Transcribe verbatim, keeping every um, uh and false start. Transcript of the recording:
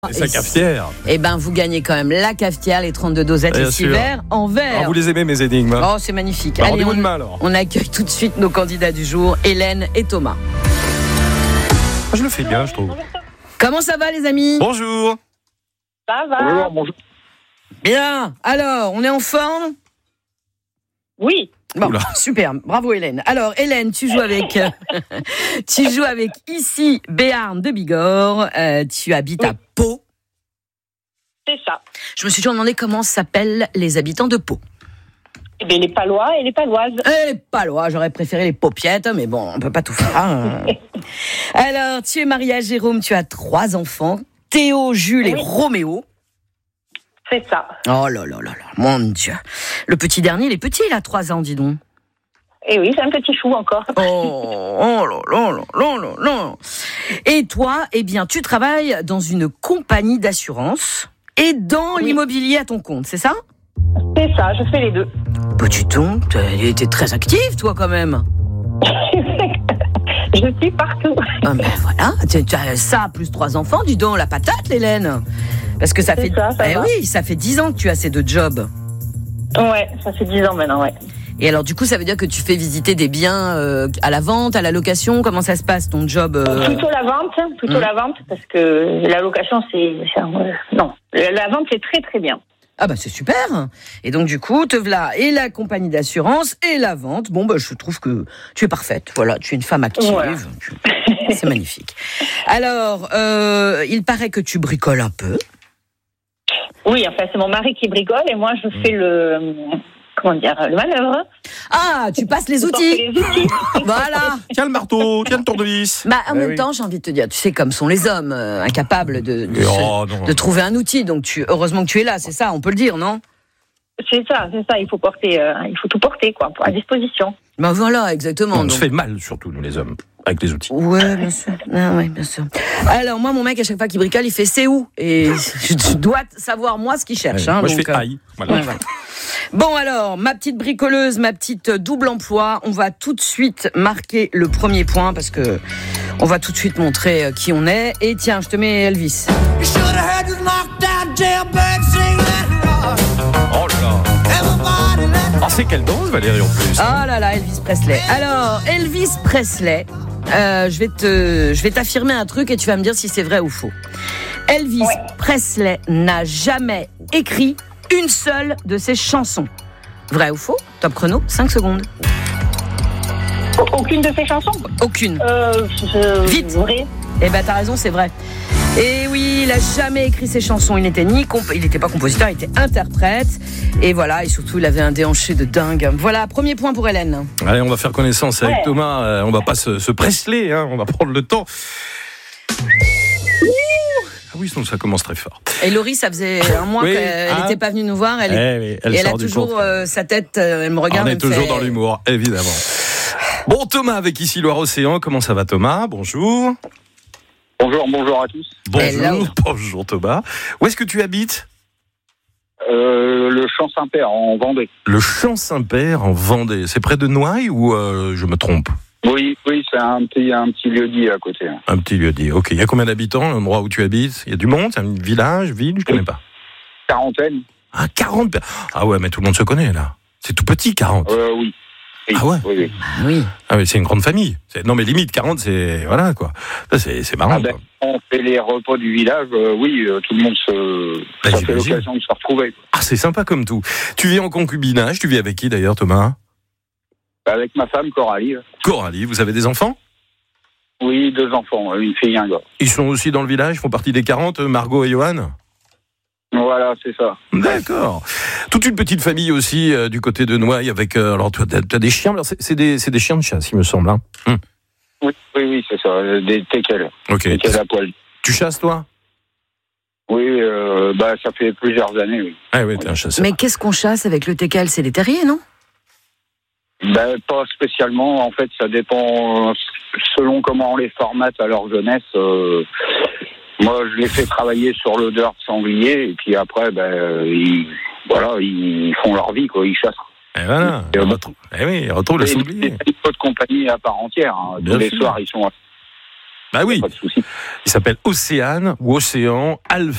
C'est sa cafetière. Eh ben, vous gagnez quand même la cafetière, les trente-deux dosettes, les six verres en verre. Alors, vous les aimez, mes énigmes? Oh, c'est magnifique. Bah, Allez, on, demain, alors. on accueille tout de suite nos candidats du jour, Hélène et Thomas. Je le fais bien, je trouve. Comment ça va, les amis? Bonjour. Ça va? Bonjour, bonjour. Bien. Alors, on est en forme? Oui. Bon, Oula. super, bravo Hélène. Alors Hélène, tu joues avec euh, tu joues avec ici Béarn de Bigorre, euh, tu habites Oui. à Pau. C'est ça. Je me suis toujours demandé comment s'appellent les habitants de Pau. Eh bien, les Palois et les Paloises. Eh, les Palois, j'aurais préféré les Paupiettes, mais bon, on peut pas tout faire. Hein. Alors, tu es mariée à Jérôme, tu as trois enfants, Théo, Jules et Oui. Roméo. C'est ça. Oh là là là là, mon Dieu. Le petit dernier, il est petit, il a trois ans, dis donc. Et oui, c'est un petit chou encore. Oh, oh là là là là là là. Et toi, eh bien, tu travailles dans une compagnie d'assurance et dans Oui. l'immobilier à ton compte, c'est ça? C'est ça, je fais les deux. Bah, tu tombes, tu étais très active, toi, quand même. Je suis partout. Ah, ben voilà, tu tu as ça, plus trois enfants, dis donc, la patate, Hélène. Parce que ça C'est fait, ça, ça eh va. oui, ça fait dix ans que tu as ces deux jobs. Ouais, ça fait dix ans maintenant, ouais. Et alors, du coup, ça veut dire que tu fais visiter des biens euh, à la vente, à la location. Comment ça se passe, ton job euh... Plutôt la vente, plutôt Mmh. la vente, parce que la location, c'est... c'est un- euh, non, la vente, c'est très très bien. Ah bah c'est super. Et donc du coup, te voilà et la compagnie d'assurance et la vente. Bon bah je trouve que tu es parfaite. Voilà, tu es une femme active. Voilà. Tu- C'est magnifique. Alors, euh, il paraît que tu bricoles un peu. Oui, enfin, c'est mon mari qui bricole et moi, je fais le... Comment dire? Le manœuvre. Ah, tu passes les Je porte outils. les outils. Voilà. Tiens le marteau, tiens le tournevis. Bah en Eh même oui. temps, j'ai envie de te dire, tu sais comme sont les hommes, euh, incapables de de, Et se- oh, non. de trouver un outil. Donc tu, heureusement que tu es là, c'est ça, on peut le dire, non? C'est ça, c'est ça. Il faut porter, euh, il faut tout porter, quoi, à disposition. Ben voilà, exactement. On Donc- se fait mal, surtout, nous les hommes, avec les outils. Ouais, bien sûr. Ah, ouais, bien sûr. Alors, moi, mon mec, à chaque fois qu'il bricole, il fait c'est où? Et je dois savoir, moi, ce qu'il cherche. Hein, Moi, je donc, fais euh, aïe. Voilà. ouais, voilà. Bon, alors, ma petite bricoleuse, ma petite double emploi, on va tout de suite marquer le premier point parce que on va tout de suite montrer euh, qui on est. Et tiens, je te mets Elvis. You should have heard the knocked out jailbird sing that rock. Oh là là. Everybody let Alors, c'est quelle danse, Valérie, en plus? Ah là là, Elvis Presley. Alors, Elvis Presley, euh, je vais te, je vais t'affirmer un truc et tu vas me dire si c'est vrai ou faux. Elvis Ouais. Presley n'a jamais écrit une seule de ses chansons. Vrai ou faux? Top chrono, cinq secondes. Aucune de ces chansons? Aucune. Euh, je... Vite. Vrai. Eh ben t'as raison, c'est vrai. Et oui, il a jamais écrit ses chansons. Il n'était ni comp- il n'était pas compositeur, il était interprète. Et voilà, et surtout il avait un déhanché de dingue. Voilà, premier point pour Hélène. Allez, on va faire connaissance avec Ouais. Thomas. Euh, on va pas se, se Presley, hein. On va prendre le temps. Ah oui, sinon ça commence très fort. Et Laurie, ça faisait un mois Oui, qu'elle ah. n'était pas venue nous voir. Elle, est- Eh oui, elle et elle a sort du toujours compte. euh, sa tête, euh, elle me regarde. On elle est me toujours fait- dans l'humour, évidemment. Bon, Thomas, avec ici Loire-Océan. Comment ça va, Thomas? Bonjour. Bonjour, bonjour à tous. Hello. Bonjour. Bonjour, Thomas. Où est-ce que tu habites? Euh, le Champ Saint-Père en Vendée. Le Champ Saint-Père en Vendée. C'est près de Noailles ou euh, je me trompe? Oui, oui, c'est un petit, un petit lieu-dit à côté. Un petit lieu dit. Ok. Il y a combien d'habitants, l'endroit où tu habites? Il y a du monde? C'est un village, ville? Je connais pas. Quarantaine. Ah, quarante. per- Ah ouais, mais tout le monde se connaît, là. C'est tout petit, quarante. Euh, oui. Oui, Ah ouais. oui, oui. Ah oui. Ah oui, c'est une grande famille. C'est- Non, mais limite, quarante, c'est. Voilà, quoi. Ça, c'est, c'est marrant, Ah ben, quoi. on fait les repas du village, euh, oui, euh, tout le monde se. Bah, ça fait j'imagine. l'occasion de se retrouver. quoi. Ah, c'est sympa comme tout. Tu vis en concubinage. Tu vis avec qui, d'ailleurs, Thomas? Avec ma femme, Coralie. euh, Coralie, vous avez des enfants? Oui, deux enfants, une fille et un gars. Ils sont aussi dans le village, ils font partie des quarante, Margot et Johan? Voilà, c'est ça. D'accord. Toute une petite famille aussi euh, du côté de Noailles avec. Euh, alors, tu as, des chiens, alors, c'est, c'est, des, c'est des chiens de chasse, il me semble. Hein. Hum. Oui, oui, oui, c'est ça. euh, Des teckels. Ok. Teckels à poil. Tu chasses, toi? Oui, euh, bah, ça fait plusieurs années, oui. Ah oui, t'es un chasseur. Mais qu'est-ce qu'on chasse avec le teckel? C'est les terriers, non? Ben, pas spécialement. En fait, ça dépend euh, selon comment on les formate à leur jeunesse. euh, moi, je les fais travailler sur l'odeur de sanglier, et puis après, ben, euh, ils, voilà, ils font leur vie, quoi. Ils chassent. Et voilà. Et On on- retrouve, eh oui, on retrouve le Et sanglier. des animaux de compagnie à part entière. Hein. Bien Tous les sûr. soirs, ils sont. Bah oui. Pas de souci. Il s'appelle Océane ou Océan Alpha.